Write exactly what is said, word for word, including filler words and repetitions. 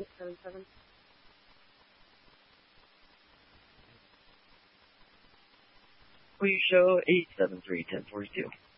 eight seven seven. Please show eight seven three ten forty two.